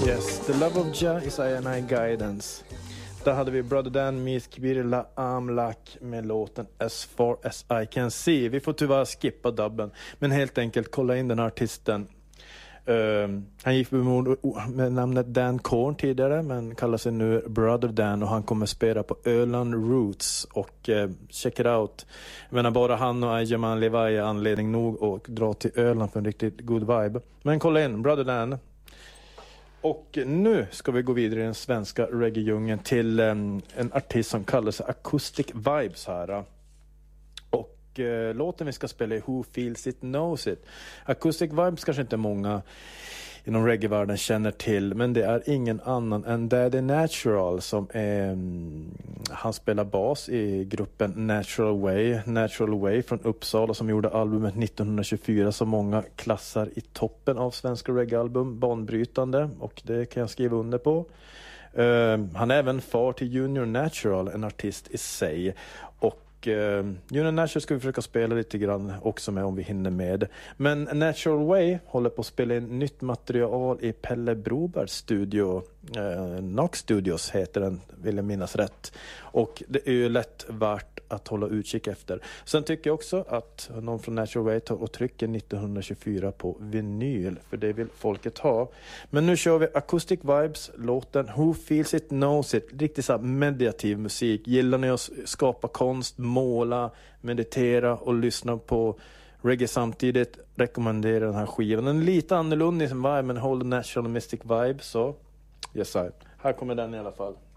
Yes, The Love of Jah is I Guidance. Där hade vi Brother Dan Meets Kibir La Amlak med låten As Far As I Can See. Vi får tyvärr skippa dubben, men helt enkelt kolla in den här artisten. Han gick med namnet Dan Korn tidigare, men kallar sig nu Brother Dan, och han kommer spela på Öland Roots. Och check it out. Jag menar, bara han och Ayman Levi är anledning nog att dra till Öland för en riktigt good vibe. Men kolla in Brother Dan. Och nu ska vi gå vidare i den svenska reggae-djungeln till en artist som kallar sig Acoustic Vibes här. Och låten vi ska spela är Who Feels It Knows It. Acoustic Vibes kanske inte många inom reggae-världen känner till, men det är ingen annan än Daddy Natural som är, han spelar bas i gruppen Natural Way från Uppsala, som gjorde albumet 1924 som många klassar i toppen av svenska reggae-album, banbrytande, och det kan jag skriva under på. Han är även far till Junior Natural, en artist i sig, och Junior Natural ska vi försöka spela lite grann också med om vi hinner med. Men Natural Way håller på att spela in nytt material i Pelle Brobergs studio. Nox Studios heter den, vill jag minnas rätt. Och det är ju lätt värt att hålla utkik efter. Sen tycker jag också att någon från Natural Way tar och trycker 1924 på vinyl, för det vill folket ha. Men nu kör vi Acoustic Vibes, låten Who Feels It Knows It. Riktigt så här meditativ musik. Gillar ni att skapa konst, måla, meditera och lyssna på reggae samtidigt, rekommenderar den här skivan. Den är lite annorlunda i sin vibe, men håller natural mystic vibe, så yes, här kommer den i alla fall.